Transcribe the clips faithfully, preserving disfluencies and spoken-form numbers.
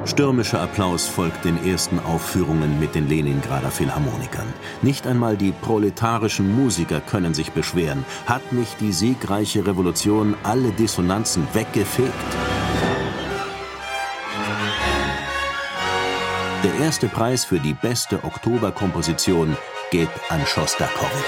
Stürmischer Applaus folgt den ersten Aufführungen mit den Leningrader Philharmonikern. Nicht einmal die proletarischen Musiker können sich beschweren. Hat nicht die siegreiche Revolution alle Dissonanzen weggefegt? Der erste Preis für die beste Oktoberkomposition geht an Schostakowitsch.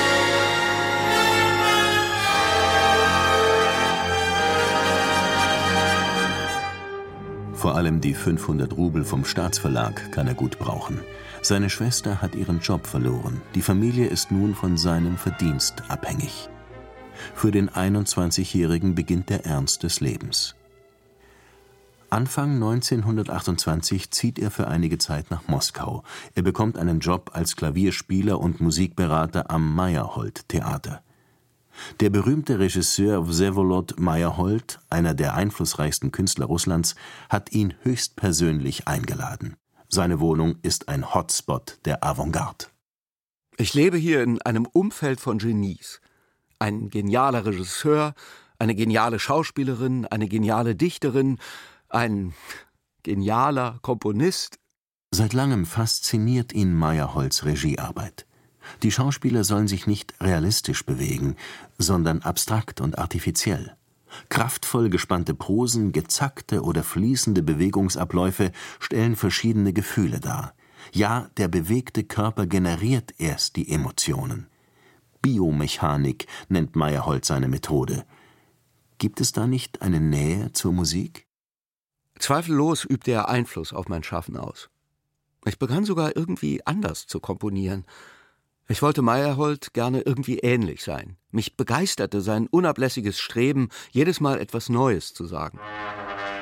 Vor allem die fünfhundert Rubel vom Staatsverlag kann er gut brauchen. Seine Schwester hat ihren Job verloren. Die Familie ist nun von seinem Verdienst abhängig. Für den einundzwanzigjährigen beginnt der Ernst des Lebens. Anfang neunzehnhundertachtundzwanzig zieht er für einige Zeit nach Moskau. Er bekommt einen Job als Klavierspieler und Musikberater am Meyerhold-Theater. Der berühmte Regisseur Wsewolod Meyerhold, einer der einflussreichsten Künstler Russlands, hat ihn höchstpersönlich eingeladen. Seine Wohnung ist ein Hotspot der Avantgarde. Ich lebe hier in einem Umfeld von Genies. Ein genialer Regisseur, eine geniale Schauspielerin, eine geniale Dichterin, ein genialer Komponist. Seit langem fasziniert ihn Meyerholds Regiearbeit. Die Schauspieler sollen sich nicht realistisch bewegen, sondern abstrakt und artifiziell. Kraftvoll gespannte Posen, gezackte oder fließende Bewegungsabläufe stellen verschiedene Gefühle dar. Ja, der bewegte Körper generiert erst die Emotionen. Biomechanik nennt Meyerhold seine Methode. Gibt es da nicht eine Nähe zur Musik? Zweifellos übte er Einfluss auf mein Schaffen aus. Ich begann sogar irgendwie anders zu komponieren. Ich wollte Meyerhold gerne irgendwie ähnlich sein. Mich begeisterte sein unablässiges Streben, jedes Mal etwas Neues zu sagen.